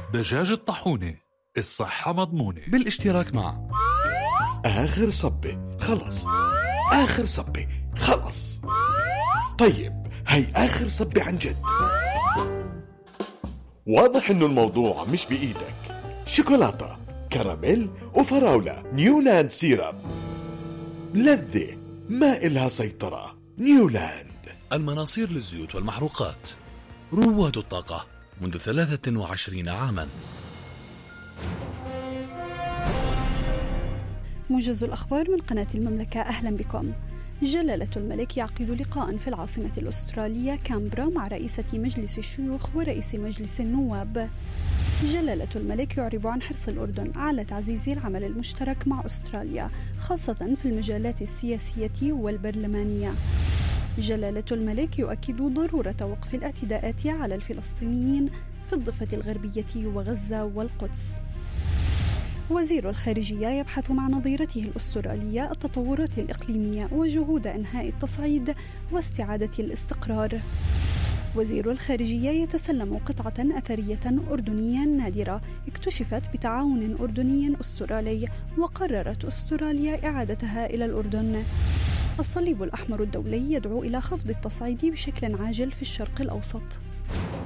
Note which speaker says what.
Speaker 1: دجاج الطاحونة، الصحة مضمونة،
Speaker 2: بالاشتراك مع
Speaker 3: آخر صبة خلص، آخر صبة خلص. طيب هاي آخر صبة عن جد. واضح إنه الموضوع مش بإيدك. شوكولاتة، كراميل وفراولة، نيولاند سيرب، لذة ما إلها سيطرة. نيولاند.
Speaker 2: المناصير للزيوت والمحروقات، رواد الطاقة منذ 23 عاما.
Speaker 4: موجز الأخبار من قناة المملكة، أهلا بكم. جلالة الملك يعقد لقاء في العاصمة الأسترالية كامبرا مع رئيسة مجلس الشيوخ ورئيس مجلس النواب. جلالة الملك يعرب عن حرص الأردن على تعزيز العمل المشترك مع أستراليا، خاصة في المجالات السياسية والبرلمانية. جلالة الملك يؤكد ضرورة وقف الاعتداءات على الفلسطينيين في الضفة الغربية وغزة والقدس. وزير الخارجية يبحث مع نظيرته الأسترالية التطورات الإقليمية وجهود إنهاء التصعيد واستعادة الاستقرار. وزير الخارجية يتسلم قطعة أثرية أردنية نادرة اكتشفت بتعاون أردني أسترالي وقررت أستراليا إعادتها إلى الأردن. الصليب الأحمر الدولي يدعو إلى خفض التصعيد بشكل عاجل في الشرق الأوسط.